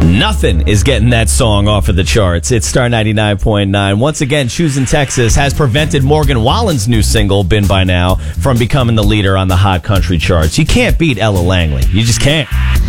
Nothing is getting that song off of the charts. It's Star 99.9. Once again, Shoes in Texas has prevented Morgan Wallen's new single, Been By Now, from becoming the leader on the Hot Country charts. You can't beat Ella Langley. You just can't.